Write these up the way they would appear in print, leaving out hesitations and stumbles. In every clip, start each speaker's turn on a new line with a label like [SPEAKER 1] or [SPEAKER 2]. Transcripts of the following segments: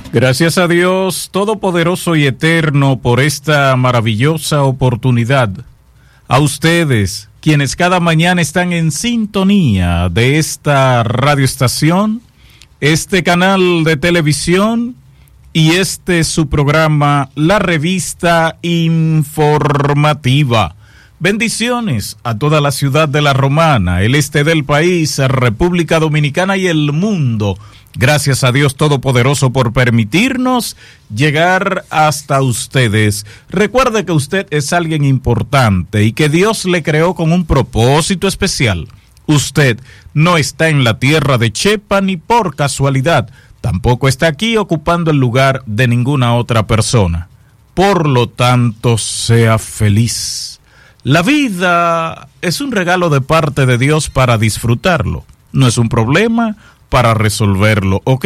[SPEAKER 1] Gracias a Dios Todopoderoso y Eterno por esta maravillosa oportunidad. A ustedes, quienes cada mañana están en sintonía de esta radioestación, este canal de televisión y su programa, la revista informativa. Bendiciones a toda la ciudad de La Romana, el este del país, República Dominicana y el mundo. Gracias a Dios Todopoderoso por permitirnos llegar hasta ustedes. Recuerde que usted es alguien importante y que Dios le creó con un propósito especial. Usted no está en la tierra de Chepa ni por casualidad. Tampoco está aquí ocupando el lugar de ninguna otra persona. Por lo tanto, sea feliz. La vida es un regalo de parte de Dios para disfrutarlo. No es un problema para resolverlo, ¿ok?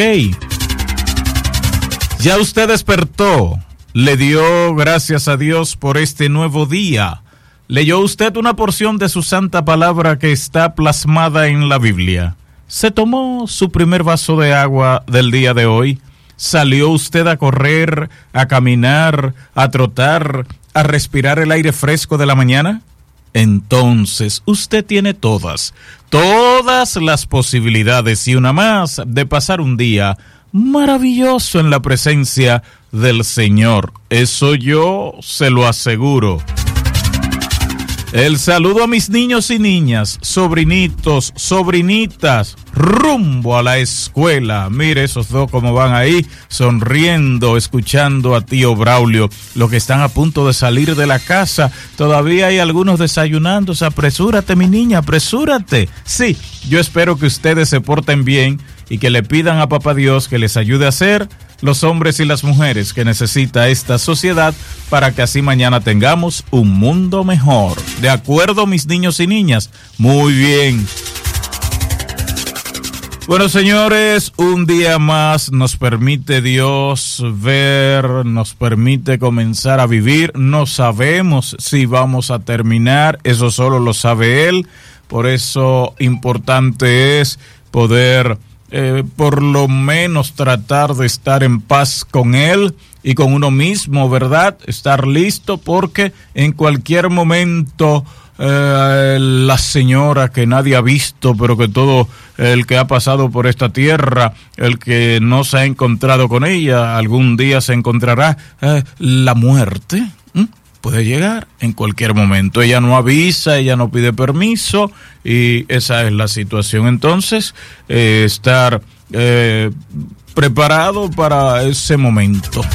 [SPEAKER 1] Ya usted despertó, le dio gracias a Dios por este nuevo día. ¿Leyó usted una porción de su santa palabra que está plasmada en la Biblia? ¿Se tomó su primer vaso de agua del día de hoy? ¿Salió usted a correr, a caminar, a trotar, a respirar el aire fresco de la mañana? Entonces, usted tiene todas las posibilidades y una más de pasar un día maravilloso en la presencia del Señor. Eso yo se lo aseguro. El saludo a mis niños y niñas, sobrinitos, sobrinitas, rumbo a la escuela. Mire esos dos como van ahí, sonriendo, escuchando a tío Braulio. Los que están a punto de salir de la casa, todavía hay algunos desayunándose. Apresúrate, mi niña, apresúrate. Sí, yo espero que ustedes se porten bien y que le pidan a Papá Dios que les ayude a ser los hombres y las mujeres que necesita esta sociedad para que así mañana tengamos un mundo mejor. ¿De acuerdo, mis niños y niñas? Muy bien. Bueno, señores, un día más nos permite Dios ver, nos permite comenzar a vivir. No sabemos si vamos a terminar, eso solo lo sabe Él. Por eso importante es poder por lo menos tratar de estar en paz con Él y con uno mismo, ¿verdad? Estar listo porque en cualquier momento la señora que nadie ha visto, pero que todo el que ha pasado por esta tierra, el que no se ha encontrado con ella, algún día se encontrará, la muerte puede llegar en cualquier momento. Ella no avisa, ella no pide permiso y esa es la situación. Entonces, estar preparado para ese momento.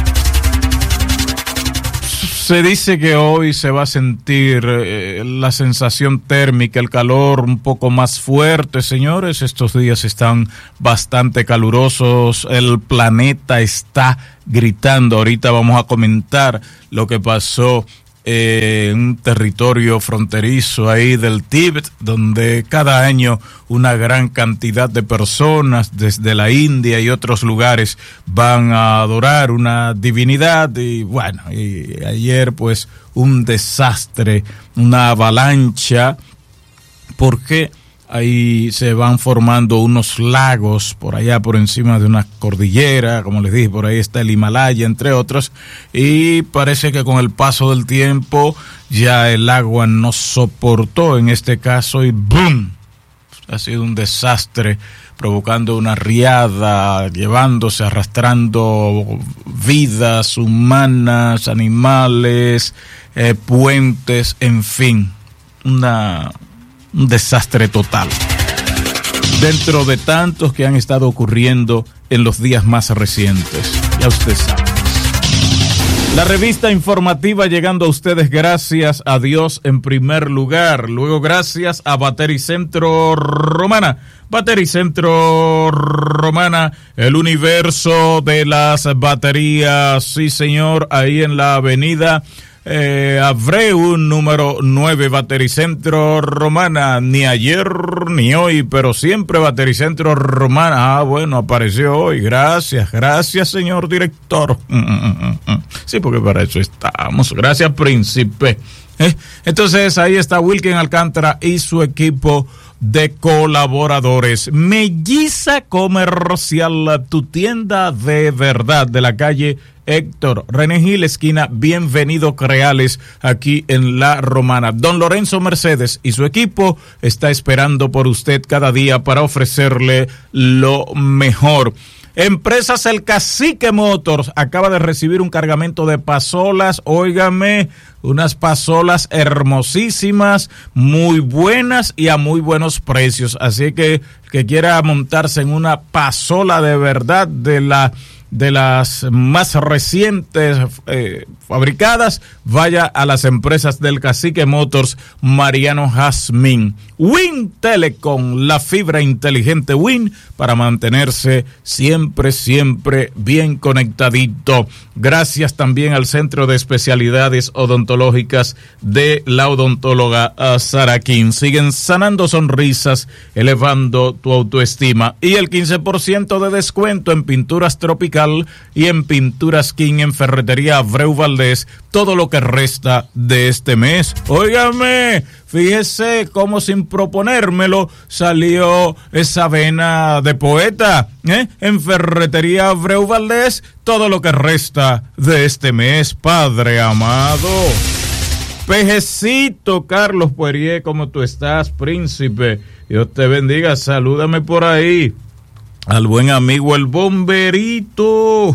[SPEAKER 1] Se dice que hoy se va a sentir la sensación térmica, el calor un poco más fuerte, señores. Estos días están bastante calurosos, el planeta está gritando. Ahorita vamos a comentar lo que pasó en un territorio fronterizo ahí del Tíbet, donde cada año una gran cantidad de personas desde la India y otros lugares van a adorar una divinidad. Y bueno, y ayer pues un desastre, una avalancha, porque ahí se van formando unos lagos por allá por encima de una cordillera, como les dije, por ahí está el Himalaya, entre otros, y parece que con el paso del tiempo ya el agua no soportó en este caso y ¡boom! Ha sido un desastre, provocando una riada, llevándose, arrastrando vidas humanas, animales, puentes, en fin, un desastre total, dentro de tantos que han estado ocurriendo en los días más recientes. Ya usted sabe. La revista informativa llegando a ustedes gracias a Dios en primer lugar, luego gracias a Batericentro Romana. Batericentro Romana, el universo de las baterías, sí señor, ahí en la avenida Abreu, número 9, Batericentro Romana, ni ayer ni hoy, pero siempre Batericentro Romana. Ah, bueno, apareció hoy, gracias señor director. Sí, porque para eso estamos, gracias príncipe. Entonces ahí está Wilkin Alcántara y su equipo de colaboradores. Melliza Comercial, tu tienda de verdad, de la calle Héctor René Gil, esquina Bienvenido Creales, aquí en La Romana. Don Lorenzo Mercedes y su equipo está esperando por usted cada día para ofrecerle lo mejor. Empresas El Cacique Motors acaba de recibir un cargamento de pasolas, óigame, unas pasolas hermosísimas, muy buenas y a muy buenos precios. Así que quiera montarse en una pasola de verdad de las más recientes fabricadas, vaya a las empresas del Cacique Motors, Mariano Jazmín. Win Telecom, la fibra inteligente Win para mantenerse siempre bien conectadito. Gracias también al Centro de Especialidades Odontológicas de la odontóloga Saraquín. Siguen sanando sonrisas, elevando tu autoestima. Y el 15% de descuento en pinturas Tropical y en pinturas King en Ferretería Abreu Valdés, todo lo que resta de este mes. Óigame, fíjese cómo sin proponérmelo salió esa vena de poeta, en Ferretería Abreu Valdés, todo lo que resta de este mes, Padre amado. Pejecito Carlos Poirier, ¿cómo tú estás, príncipe? Dios te bendiga, salúdame por ahí. Al buen amigo el bomberito.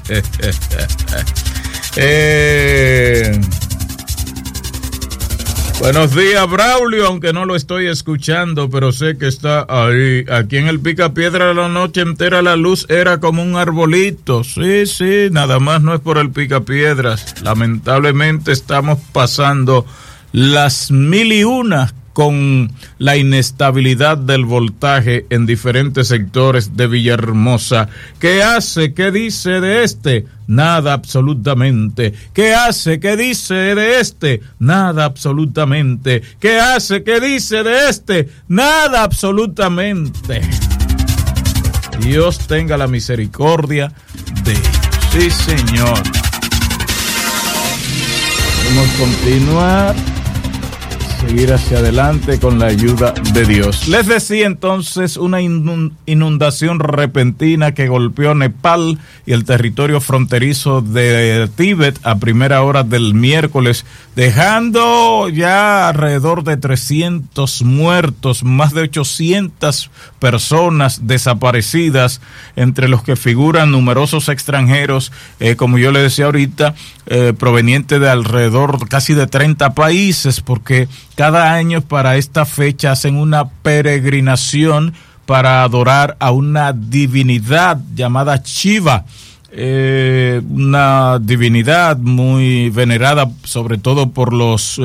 [SPEAKER 1] Buenos días, Braulio, aunque no lo estoy escuchando, pero sé que está ahí. Aquí en el Picapiedra la noche entera la luz era como un arbolito. Sí, nada más no es por el Picapiedras. Lamentablemente estamos pasando las 1001 con la inestabilidad del voltaje en diferentes sectores de Villahermosa. ¿Qué hace? ¿Qué dice de este? Nada absolutamente. ¿Qué hace? ¿Qué dice de este? Nada absolutamente. ¿Qué hace? ¿Qué dice de este? Nada absolutamente. Dios tenga la misericordia de ellos. Sí, señor. Vamos a continuar. Seguir hacia adelante con la ayuda de Dios. Les decía entonces, una inundación repentina que golpeó Nepal y el territorio fronterizo de Tíbet a primera hora del miércoles, dejando ya alrededor de 300 muertos, más de 800 personas desaparecidas, entre los que figuran numerosos extranjeros, como yo le decía ahorita, provenientes de alrededor casi de 30 países, porque cada año para esta fecha hacen una peregrinación para adorar a una divinidad llamada Shiva, una divinidad muy venerada sobre todo por los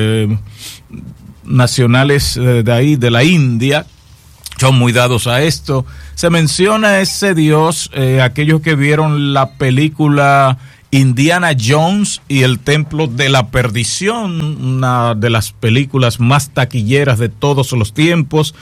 [SPEAKER 1] nacionales de ahí, de la India. Son muy dados a esto. Se menciona ese dios, aquellos que vieron la película Indiana Jones y el Templo de la Perdición, una de las películas más taquilleras de todos los tiempos,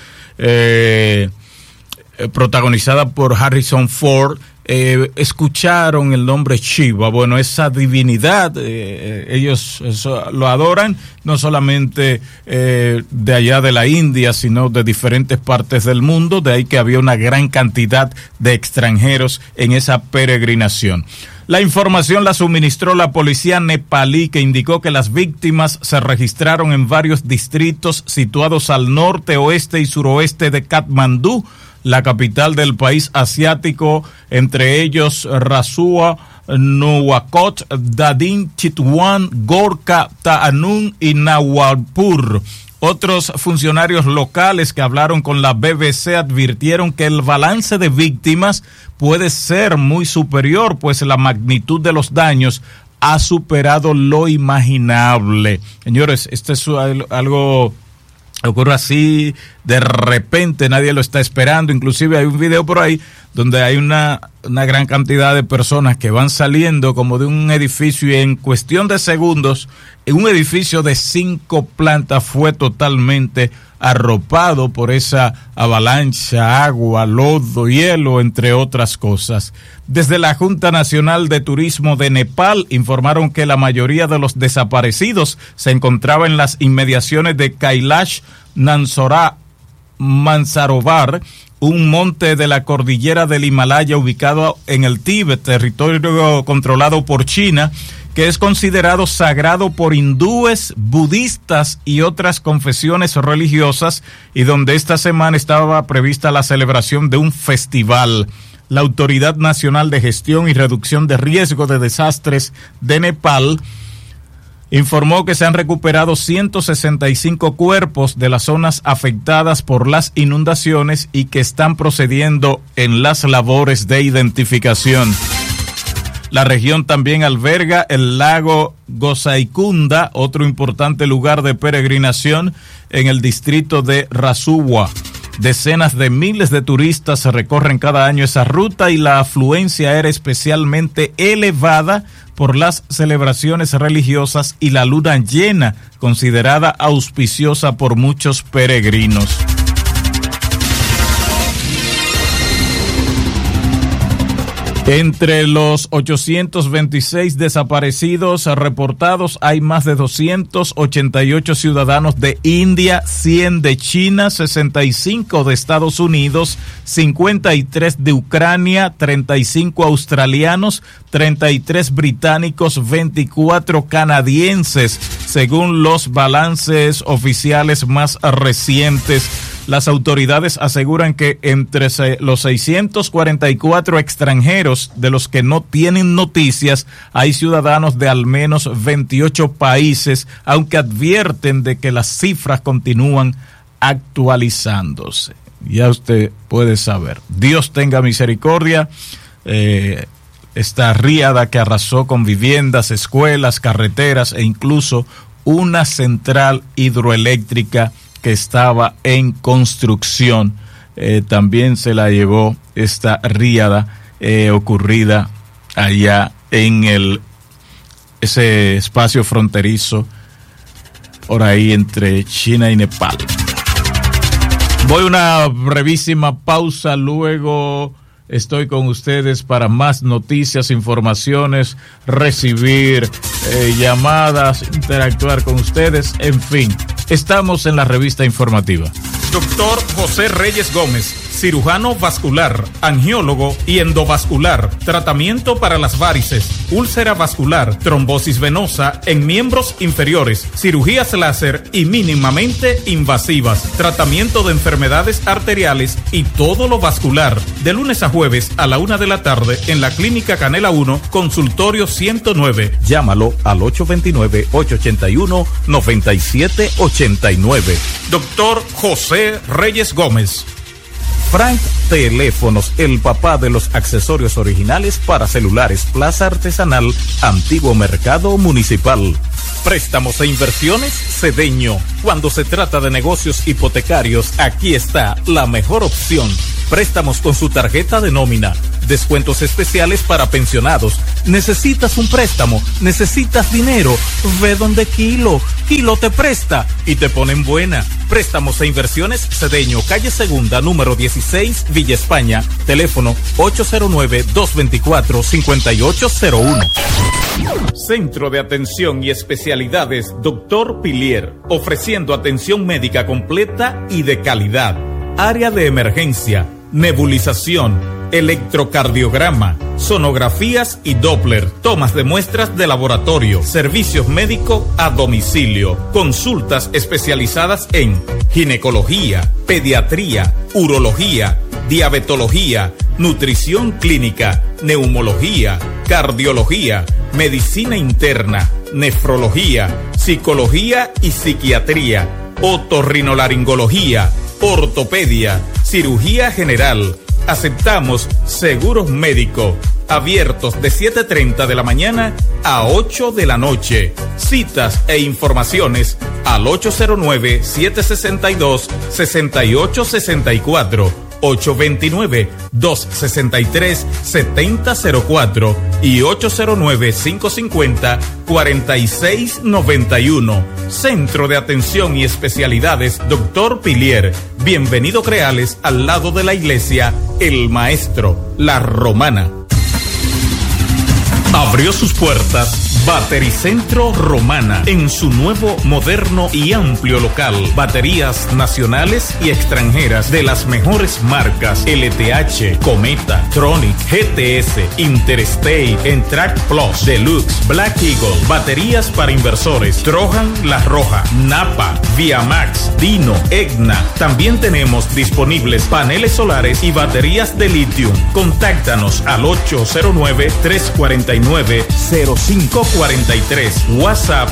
[SPEAKER 1] protagonizada por Harrison Ford. Escucharon el nombre Shiva. Bueno, esa divinidad, ellos lo adoran, no solamente de allá de la India, sino de diferentes partes del mundo. De ahí que había una gran cantidad de extranjeros en esa peregrinación. La información la suministró la policía nepalí, que indicó que las víctimas se registraron en varios distritos situados al norte, oeste y suroeste de Katmandú, la capital del país asiático, entre ellos Rasua, Nuwakot, Dadin, Chitwan, Gorka, Ta'anun y Nawalpur. Otros funcionarios locales que hablaron con la BBC advirtieron que el balance de víctimas puede ser muy superior, pues la magnitud de los daños ha superado lo imaginable. Señores, esto es algo ocurre así de repente, nadie lo está esperando. Inclusive hay un video por ahí donde hay una gran cantidad de personas que van saliendo como de un edificio, y en cuestión de segundos un edificio de 5 plantas fue totalmente arropado por esa avalancha, agua, lodo, hielo, entre otras cosas. Desde la Junta Nacional de Turismo de Nepal informaron que la mayoría de los desaparecidos se encontraba en las inmediaciones de Kailash Nansora Mansarovar, un monte de la cordillera del Himalaya ubicado en el Tíbet, territorio controlado por China, que es considerado sagrado por hindúes, budistas y otras confesiones religiosas, y donde esta semana estaba prevista la celebración de un festival. La Autoridad Nacional de Gestión y Reducción de Riesgo de Desastres de Nepal informó que se han recuperado 165 cuerpos de las zonas afectadas por las inundaciones y que están procediendo en las labores de identificación. La región también alberga el lago Gosaikunda, otro importante lugar de peregrinación en el distrito de Rasuwa. Decenas de miles de turistas recorren cada año esa ruta y la afluencia era especialmente elevada por las celebraciones religiosas y la luna llena, considerada auspiciosa por muchos peregrinos. Entre los 826 desaparecidos reportados hay más de 288 ciudadanos de India, 100 de China, 65 de Estados Unidos, 53 de Ucrania, 35 australianos, 33 británicos, 24 canadienses, según los balances oficiales más recientes. Las autoridades aseguran que entre los 644 extranjeros de los que no tienen noticias, hay ciudadanos de al menos 28 países, aunque advierten de que las cifras continúan actualizándose. Ya usted puede saber. Dios tenga misericordia. Esta riada que arrasó con viviendas, escuelas, carreteras e incluso una central hidroeléctrica que estaba en construcción, también se la llevó esta riada ocurrida allá en ese espacio fronterizo por ahí entre China y Nepal. Voy a una brevísima pausa, luego estoy con ustedes para más noticias, informaciones, recibir llamadas, interactuar con ustedes, en fin. Estamos en la revista informativa. Doctor José Reyes Gómez, cirujano vascular, angiólogo y endovascular, tratamiento para las varices, úlcera vascular, trombosis venosa en miembros inferiores, cirugías láser y mínimamente invasivas, tratamiento de enfermedades arteriales y todo lo vascular, de lunes a jueves a la 1 de la tarde en la Clínica Canela 1, Consultorio 109. Llámalo al 829-881-9789. Doctor José Reyes Gómez. Frank Teléfonos, el papá de los accesorios originales para celulares, Plaza Artesanal, Antiguo Mercado Municipal. Préstamos e inversiones Cedeño. Cuando se trata de negocios hipotecarios, aquí está la mejor opción. Préstamos con su tarjeta de nómina. Descuentos especiales para pensionados. ¿Necesitas un préstamo? ¿Necesitas dinero? Ve donde Kilo te presta y te ponen buena. Préstamos e inversiones Cedeño, calle Segunda, número 16, Villa España. Teléfono 809-224-5801. Centro de Atención y Especialidades Dr. Pilier, ofreciendo atención médica completa y de calidad. Área de emergencia, nebulización, electrocardiograma, sonografías y Doppler, tomas de muestras de laboratorio, servicios médicos a domicilio, consultas especializadas en ginecología, pediatría, urología, diabetología, nutrición clínica, neumología, cardiología, medicina interna, nefrología, psicología y psiquiatría, otorrinolaringología, ortopedia, cirugía general. Aceptamos seguros médicos, abiertos de 7:30 de la mañana a 8 de la noche. Citas e informaciones al 809-762-6864, 829-263-7004 y 809-550-4691. Centro de Atención y Especialidades Dr. Pilier. Bienvenido Creales, al lado de la iglesia El Maestro, La Romana. Abrió sus puertas Batericentro Romana en su nuevo, moderno y amplio local. Baterías nacionales y extranjeras de las mejores marcas: LTH, Cometa, Tronic, GTS, Interstate, Entrac Plus, Deluxe, Black Eagle. Baterías para inversores: Trojan, La Roja, Napa, Viamax, Dino, Egna. También tenemos disponibles paneles solares y baterías de litio. Contáctanos al 809-349-0543. WhatsApp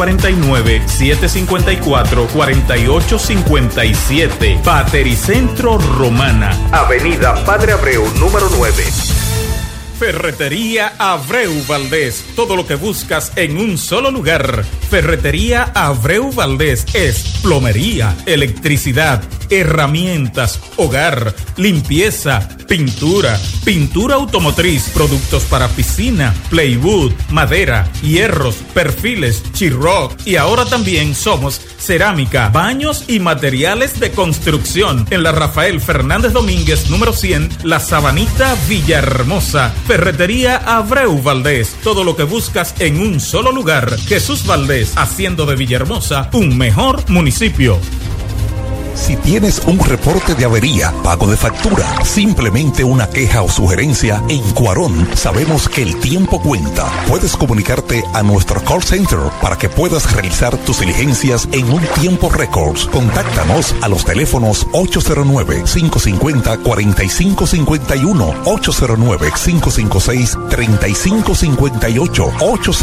[SPEAKER 1] 849-754-4857. Batericentro Romana, Avenida Padre Abreu, número 9. Ferretería Abreu Valdés. Todo lo que buscas en un solo lugar. Ferretería Abreu Valdés es plomería, electricidad, herramientas, hogar, limpieza, pintura, pintura automotriz, productos para piscina, plywood, madera, hierros, perfiles, Chiroc, y ahora también somos cerámica, baños y materiales de construcción. En la Rafael Fernández Domínguez, número 100, La Sabanita, Villahermosa. Ferretería Abreu Valdés. Todo lo que buscas en un solo lugar. Jesús Valdés, haciendo de Villahermosa un mejor municipio.
[SPEAKER 2] Si tienes un reporte de avería, pago de factura, simplemente una queja o sugerencia, en Cuarón sabemos que el tiempo cuenta. Puedes comunicarte a nuestro call center para que puedas realizar tus diligencias en un tiempo récord. Contáctanos a los teléfonos 809-550-4551, 809-556-3558,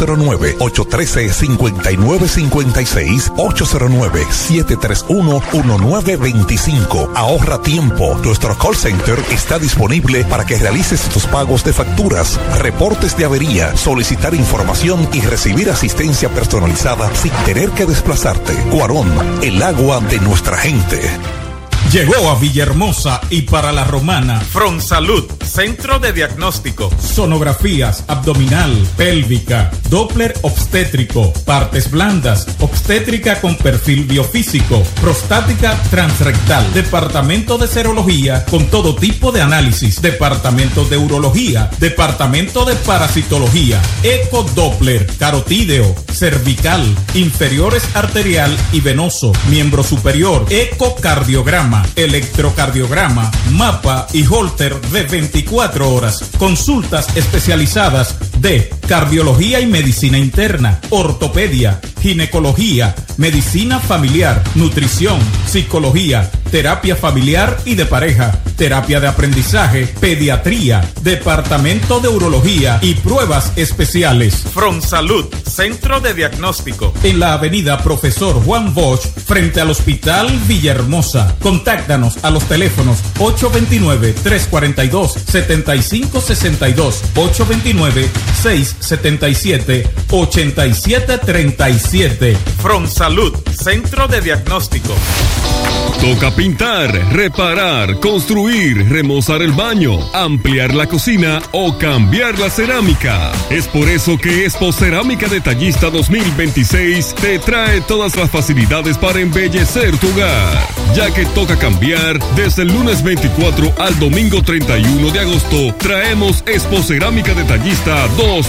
[SPEAKER 2] 809-813-5956, 809-731-1925. Ahorra tiempo. Nuestro call center está disponible para que realices tus pagos de facturas, reportes de avería, solicitar información y recibir asistencia personalizada sin tener que desplazarte. Cuarón, el agua de nuestra gente.
[SPEAKER 1] Llegó a Villahermosa y para la Romana Fronsalud, centro de diagnóstico, sonografías abdominal, pélvica, Doppler obstétrico, partes blandas, obstétrica con perfil biofísico, prostática transrectal, departamento de serología con todo tipo de análisis, departamento de urología, departamento de parasitología, eco Doppler, carotídeo, cervical, inferiores arterial y venoso, miembro superior, ecocardiograma, electrocardiograma, mapa y holter de 24 horas. Consultas especializadas de cardiología y medicina interna, ortopedia, ginecología, medicina familiar, nutrición, psicología, terapia familiar y de pareja, terapia de aprendizaje, pediatría, departamento de urología y pruebas especiales. Fronsalud, centro de diagnóstico, en la avenida Profesor Juan Bosch, frente al Hospital Villahermosa. Contáctanos a los teléfonos 829-342-7562, 829-677-8737. Fronsalud, centro de diagnóstico.
[SPEAKER 3] Toca pintar, reparar, construir, remozar el baño, ampliar la cocina o cambiar la cerámica. Es por eso que Expo Cerámica Detallista 2026 te trae todas las facilidades para embellecer tu hogar. Ya que toca cambiar, desde el lunes 24 al domingo 31 de agosto, traemos Expo Cerámica Detallista 2026.